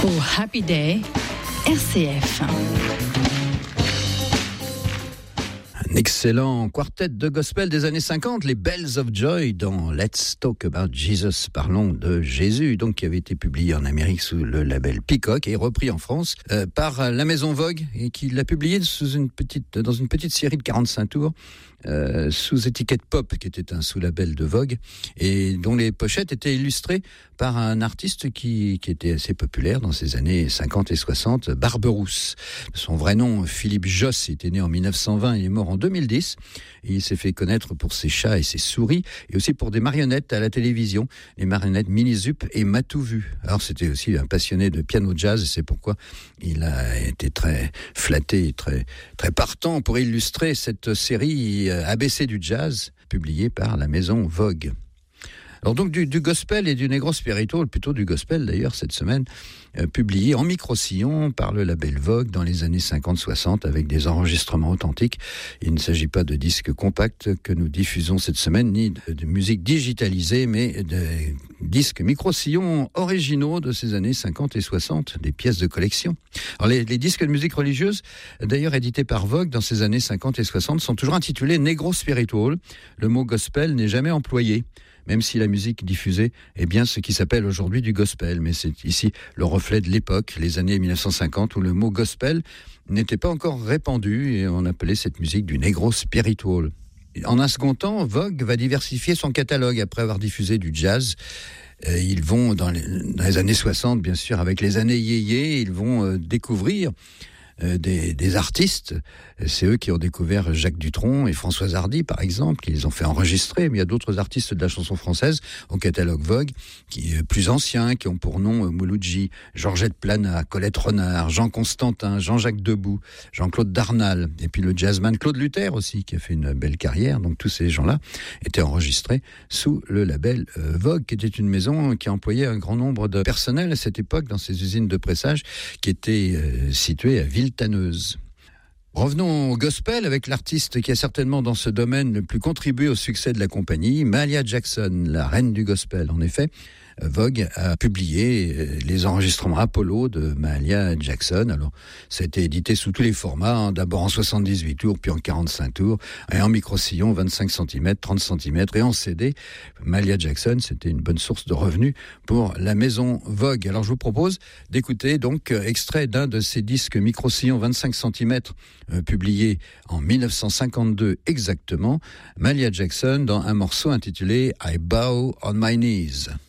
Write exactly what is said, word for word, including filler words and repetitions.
Pour Happy Day, R C F. Un excellent quartet de gospel des années cinquante, les Bells of Joy dans Let's Talk About Jesus, parlons de Jésus, donc qui avait été publié en Amérique sous le label Peacock et repris en France euh, par la Maison Vogue et qui l'a publié sous une petite, dans une petite série de quarante-cinq tours. Euh, sous étiquette pop, qui était un sous-label de Vogue, et dont les pochettes étaient illustrées par un artiste qui, qui était assez populaire dans ces années cinquante et soixante, Barberousse. Son vrai nom, Philippe Josse, il était né en dix-neuf cent vingt, il est mort en deux mille dix, et il s'est fait connaître pour ses chats et ses souris, et aussi pour des marionnettes à la télévision, les marionnettes Mini-Zup et Matou Vu. Alors c'était aussi un passionné de piano jazz, et c'est pourquoi il a été très flatté, très, très partant pour illustrer cette série A B C du jazz, publié par la Maison Vogue. Alors donc du, du gospel et du negro spiritual, plutôt du gospel d'ailleurs cette semaine, euh, publié en micro-sillon par le label Vogue dans les années cinquante soixante avec des enregistrements authentiques. Il ne s'agit pas de disques compacts que nous diffusons cette semaine, ni de, de musique digitalisée, mais de disques micro-sillons originaux de ces années cinquante et soixante, des pièces de collection. Alors les, les disques de musique religieuse, d'ailleurs édités par Vogue dans ces années cinquante et soixante, sont toujours intitulés negro spiritual. Le mot gospel n'est jamais employé, même si la musique diffusée est bien ce qui s'appelle aujourd'hui du gospel. Mais c'est ici le reflet de l'époque, les années dix-neuf cent cinquante, où le mot gospel n'était pas encore répandu et on appelait cette musique du negro spiritual. En un second temps, Vogue va diversifier son catalogue après avoir diffusé du jazz. Euh, ils vont, dans les, dans les années soixante, bien sûr, avec les années yéyé, ils vont euh, découvrir Euh, des, des artistes. C'est eux qui ont découvert Jacques Dutronc et Françoise Hardy, par exemple, qui les ont fait enregistrer. Mais il y a d'autres artistes de la chanson française au catalogue Vogue, qui est plus anciens, qui ont pour nom Mouloudji, Georgette Plana, Colette Renard, Jean Constantin, Jean-Jacques Debout, Jean-Claude Darnal, et puis le jazzman Claude Luther aussi, qui a fait une belle carrière. Donc tous ces gens-là étaient enregistrés sous le label euh, Vogue, qui était une maison qui employait un grand nombre de personnel à cette époque dans ses usines de pressage, qui étaient euh, situées à Villetaneuse. Revenons au gospel avec l'artiste qui a certainement dans ce domaine le plus contribué au succès de la compagnie, Mahalia Jackson, la reine du gospel. En effet, Vogue a publié les enregistrements Apollo de Mahalia Jackson. Alors, ça a été édité sous tous les formats, hein, d'abord en soixante-dix-huit tours, puis en quarante-cinq tours, et en micro-sillon, vingt-cinq centimètres, trente centimètres, et en C D. Mahalia Jackson, c'était une bonne source de revenus pour la maison Vogue. Alors, je vous propose d'écouter donc extrait d'un de ces disques micro-sillon vingt-cinq centimètres, euh, publié en dix-neuf cent cinquante-deux exactement, Mahalia Jackson dans un morceau intitulé I Bow on My Knees.